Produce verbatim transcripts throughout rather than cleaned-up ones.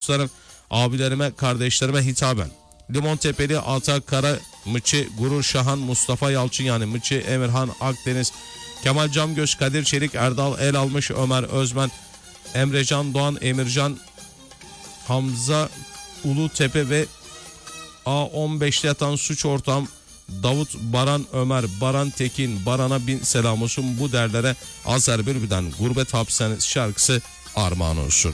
dostlarım, abilerime, kardeşlerime hitaben. Limontepeli, Ata, Kara, Mıçı, Gurur Şahan, Mustafa Yalçın yani Mıçı, Emirhan, Akdeniz, Kemal Camgöz, Kadir Çelik, Erdal El Almış, Ömer Özmen, Emrecan Doğan, Emircan, Hamza Ulutepe ve A on beşte yatan suç ortağım Davut Baran Ömer, Baran Tekin, Baran'a bin selam olsun. Bu derlere Azer Bülbül'den Gurbet Hapishanesi şarkısı armağan olsun.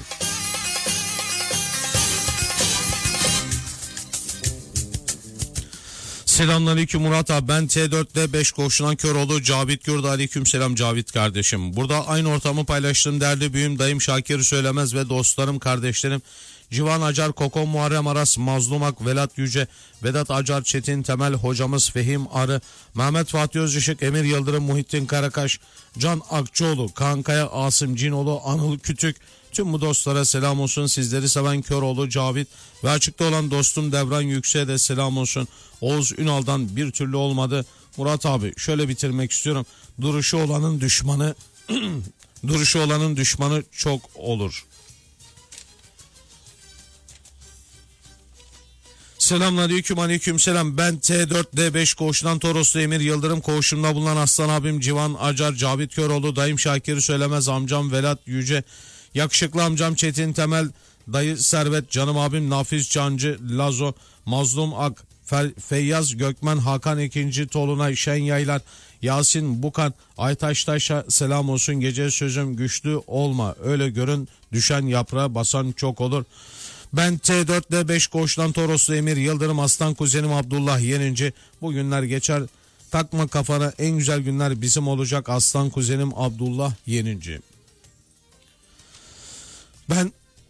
Selamünaleyküm Murat abi, ben T dörtte beş koşulan Köroğlu Cavit Gürdü. Aleyküm selam Cavit kardeşim. Burada aynı ortamı paylaştığım değerli büyüğüm dayım Şakir Söylemez ve dostlarım, kardeşlerim Civan Acar, Koko, Muharrem Aras, Mazlum Ak, Velat Yüce, Vedat Acar, Çetin Temel, hocamız Fehim Arı, Mehmet Fatih Özışık, Emir Yıldırım, Muhittin Karakaş, Can Akçoğlu, Kankaya, Asım Cinoğlu, Anıl Kütük, tüm bu dostlara selam olsun. Sizleri seven Köroğlu Cavit ve açıkta olan dostum Devran Yüksek'e de selam olsun. Oğuz Ünal'dan bir türlü olmadı. Murat abi şöyle bitirmek istiyorum. Duruşu olanın düşmanı duruşu olanın düşmanı çok olur. Selamünaleyküm, aleyküm selam. Ben T dört D beş koğuşundan Toroslu Emir Yıldırım, koğuşumda bulunan aslan abim Civan Acar, Cavit Köroğlu, dayım Şakir Söylemez, amcam Velat Yüce, yakışıklı amcam Çetin Temel, dayı Servet, canım abim Nafiz Cancı, Lazo, Mazlum Ak, Feyyaz Gökmen, Hakan ikinci, Tolunay Şen Yaylar, Yasin Bukan, Aytaş Taş'a selam olsun. Gece sözüm güçlü olma, öyle görün düşen yaprağa basan çok olur. Ben T dörtte beş koğuştan Toroslu Emir Yıldırım, aslan kuzenim Abdullah Yeninci. Bu günler geçer, takma kafana, en güzel günler bizim olacak, aslan kuzenim Abdullah Yeninci. Ben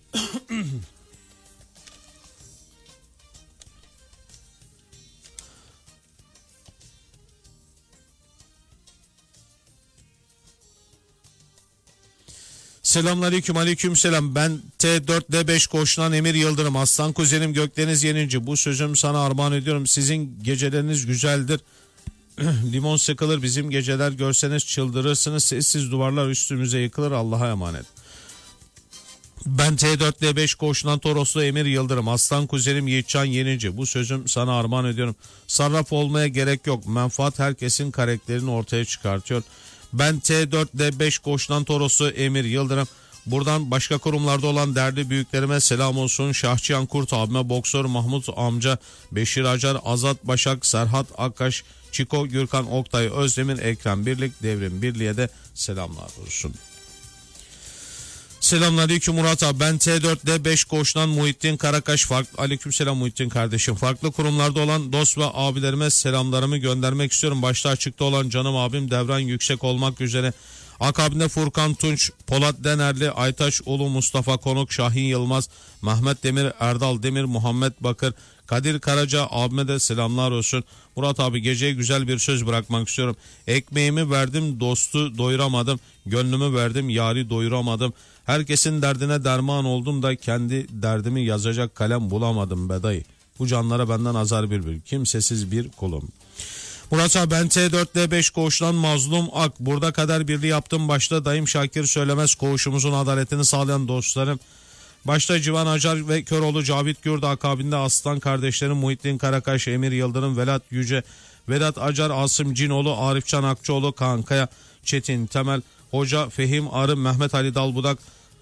Selamünaleyküm, aleyküm selam. Ben T dört D beş koşulan Emir Yıldırım, aslan kuzenim Gökdeniz Yeninci. Bu sözüm sana armağan ediyorum. Sizin geceleriniz güzeldir. Limon sıkılır, bizim geceler görseniz çıldırırsınız. Sessiz duvarlar üstümüze yıkılır. Allah'a emanet. Ben T dört D beş koşulan Toroslu Emir Yıldırım, aslan kuzenim Yiğitcan Yeninci. Bu sözüm sana armağan ediyorum. Sarraf olmaya gerek yok. Menfaat herkesin karakterini ortaya çıkartıyor. Ben T dört D beş koşulan Toroslu Emir Yıldırım. Buradan başka kurumlarda olan değerli büyüklerime selam olsun. Şahçıyan Kurt abime, boksör Mahmut amca, Beşir Acar, Azat Başak, Serhat Akkaş, Çiko, Gürkan Oktay, Özdemir, Ekrem Birlik, Devrim Birliğe de selamlar olsun. Selamünaleyküm Murat abi, ben T dört D beş koşulan Muhittin Karakaş. Farklı, aleykümselam Muhittin kardeşim. Farklı kurumlarda olan dost ve abilerime selamlarımı göndermek istiyorum. Başta açıkta olan canım abim Devran Yüksek olmak üzere. Akabinde Furkan Tunç, Polat Denerli, Aytaş Ulu, Mustafa Konuk, Şahin Yılmaz, Mehmet Demir, Erdal Demir, Muhammed Bakır, Kadir Karaca abime de selamlar olsun. Murat abi, geceye güzel bir söz bırakmak istiyorum. Ekmeğimi verdim, dostu doyuramadım. Gönlümü verdim, yari doyuramadım. Herkesin derdine derman oldum da kendi derdimi yazacak kalem bulamadım be dayı. Bu canlara benden azar bülbül, kimsesiz bir kulum. Murat abi, ben T dört D beş koğuştan Mazlum Ak. Burada kader birliği yaptım. Başta dayım Şakir Söylemez, koğuşumuzun adaletini sağlayan dostlarım. Başta Civan Acar ve Köroğlu Cavit Gürdü, akabinde aslan kardeşlerim Muhittin Karakaş, Emir Yıldırım, Velat Yüce, Vedat Acar, Asım Cinoğlu, Arifcan Akçoğlu, Kankaya, Çetin Temel, Hoca Fehim Arı, Mehmet Ali Dalbudak,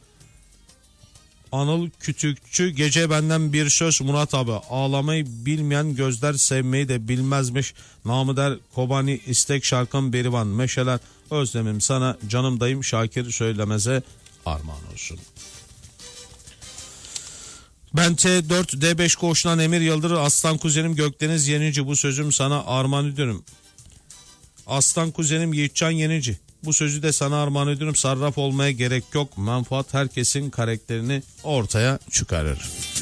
Anıl Kütükçü. Gece benden bir söz Murat abi, ağlamayı bilmeyen gözler sevmeyi de bilmezmiş. Namı der Kobani, istek şarkım Berivan, Meşeler, özlemim sana, canım dayım Şakir Söylemez'e armağan olsun. Ben T dört D beş koğuşundan Emir Yıldırım, aslan kuzenim Gökdeniz Yeninci. Bu sözüm sana armağan ediyorum. Aslan kuzenim Yiğitcan Yeninci. Bu sözü de sana armağan ediyorum. Sarraf olmaya gerek yok. Menfaat herkesin karakterini ortaya çıkarır.